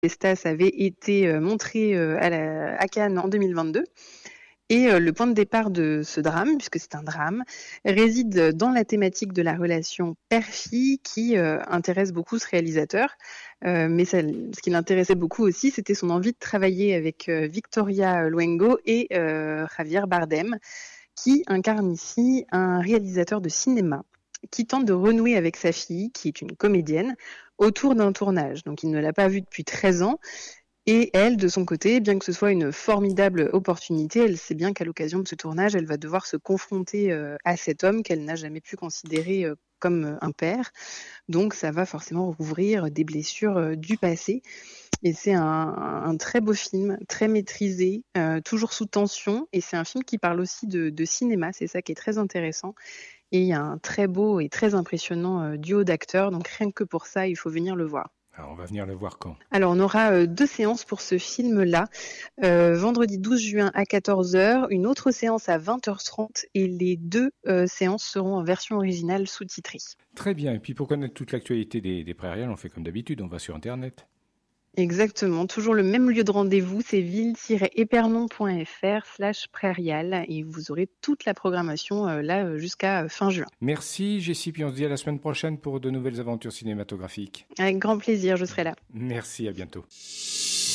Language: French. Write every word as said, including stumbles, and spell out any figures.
Stas avait été euh, montré euh, à, la, à Cannes en deux mille vingt-deux. Et euh, le point de départ de ce drame, puisque c'est un drame, réside dans la thématique de la relation père-fille qui euh, intéresse beaucoup ce réalisateur. Euh, mais ça, ce qui l'intéressait beaucoup aussi, c'était son envie de travailler avec euh, Victoria Luengo et euh, Javier Bardem, qui incarne ici un réalisateur de cinéma qui tente de renouer avec sa fille, qui est une comédienne, autour d'un tournage. Donc il ne l'a pas vue depuis treize ans. Et elle, de son côté, bien que ce soit une formidable opportunité, elle sait bien qu'à l'occasion de ce tournage, elle va devoir se confronter euh, à cet homme qu'elle n'a jamais pu considérer euh, comme euh, un père. Donc ça va forcément rouvrir des blessures euh, du passé. Et c'est un, un très beau film, très maîtrisé, euh, toujours sous tension. Et c'est un film qui parle aussi de, de cinéma, c'est ça qui est très intéressant. Et il y a un très beau et très impressionnant euh, duo d'acteurs. Donc rien que pour ça, il faut venir le voir. Alors, on va venir le voir quand? Alors, on aura euh, deux séances pour ce film-là. Euh, vendredi douze juin à quatorze heures, une autre séance à vingt heures trente et les deux euh, séances seront en version originale sous-titrée. Très bien. Et puis, pour connaître toute l'actualité des, des Prairiales, on fait comme d'habitude, on va sur Internet. Exactement, toujours le même lieu de rendez-vous, c'est ville-épernon.fr slash prairial et vous aurez toute la programmation euh, là jusqu'à fin juin. Merci Jessie, puis on se dit à la semaine prochaine pour de nouvelles aventures cinématographiques. Avec grand plaisir, je serai là. Merci, à bientôt.